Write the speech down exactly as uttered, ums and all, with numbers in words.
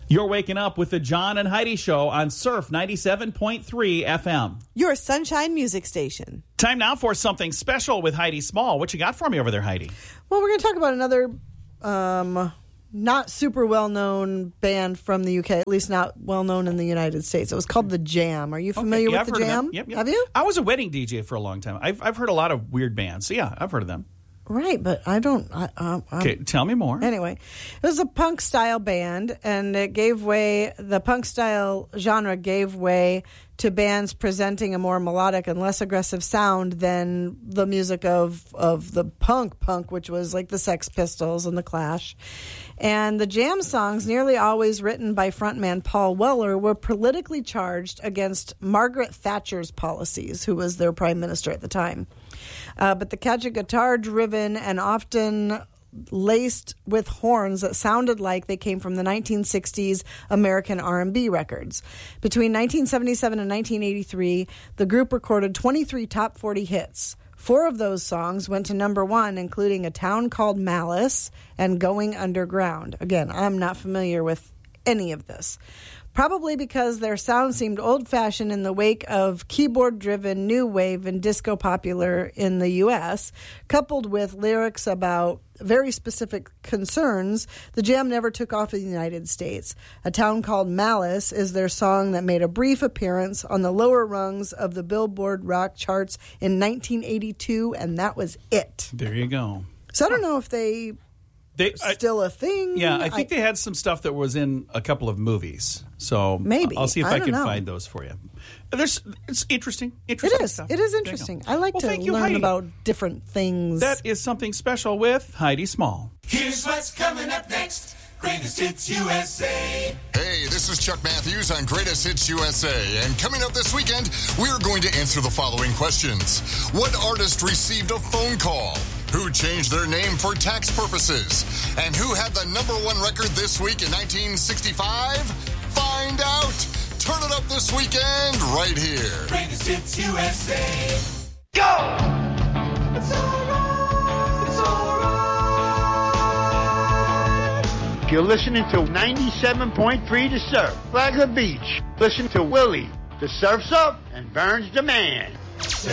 You're waking up with the John and Heidi Show on Surf ninety-seven point three F M. Your Sunshine Music Station. Time now for something special with Heidi Small. What you got for me over there, Heidi? Well, we're going to talk about another um, not super well-known band from the U K, at least not well-known in the United States. It was called The Jam. Are you familiar okay, yeah, with I've The heard Jam? Of them. Yep, yep. Have you? I was a wedding D J for a long time. I've, I've heard a lot of weird bands. So, yeah, I've heard of them. Right, but I don't... I, um, okay, tell me more. Anyway, it was a punk-style band, and it gave way... The punk-style genre gave way to bands presenting a more melodic and less aggressive sound than the music of, of the punk punk, which was like the Sex Pistols and the Clash. And the Jam songs, nearly always written by frontman Paul Weller, were politically charged against Margaret Thatcher's policies, who was their prime minister at the time. Uh, but the catchy guitar-driven and often laced with horns that sounded like they came from the nineteen sixties American R and B records. Between nineteen seventy-seven and nineteen eighty-three, the group recorded twenty-three top forty hits. Four of those songs went to number one, including A Town Called Malice and Going Underground. Again, I'm not familiar with any of this. Probably because their sound seemed old-fashioned in the wake of keyboard-driven new wave and disco popular in the U S, coupled with lyrics about very specific concerns, the Jam never took off in the United States. A Town Called Malice is their song that made a brief appearance on the lower rungs of the Billboard rock charts in nineteen eighty-two, and that was it. There you go. So I don't know if they... They, still a thing. Yeah, I think I, they had some stuff that was in a couple of movies. So maybe I'll see if I, I can know. find those for you. There's, it's interesting. Interesting it is. stuff. It is interesting. I like well, to thank you, learn Heidi. about different things. That is something special with Heidi Small. Here's what's coming up next. Greatest Hits U S A. Hey, this is Chuck Matthews on Greatest Hits U S A. And coming up this weekend, we're going to answer the following questions. What artist received a phone call? Who changed their name for tax purposes? And who had the number one record this week in nineteen sixty-five? Find out. Turn it up this weekend right here. Greatest Hits U S A. Go! It's all right. It's all right. You're listening to ninety-seven point three to Surf. Flagler Beach. Listen to Willie, the Surf's Up, and Burns the Man.